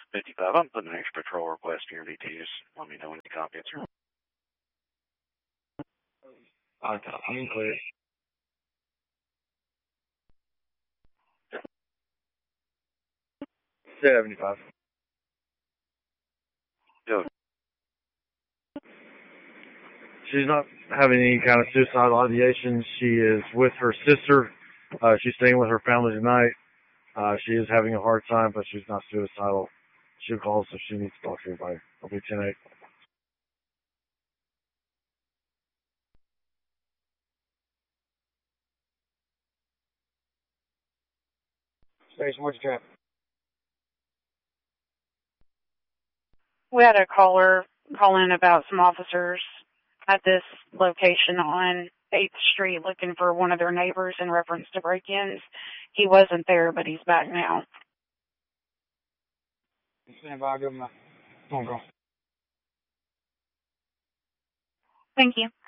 55. I'm putting an extra patrol request in your VT. Just let me know when you copy it, sir. I'm clear. Sure. 75. Go. She's not having any kind of suicidal ideation. She is with her sister. She's staying with her family tonight. She is having a hard time, but she's not suicidal. She'll call us if she needs to talk to anybody. I'll be 10-8. Station, what's your traffic? We had a caller call in about some officers at this location on 8th Street looking for one of their neighbors in reference to break-ins. He wasn't there, but he's back now. Stand by, give him a phone call. Thank you.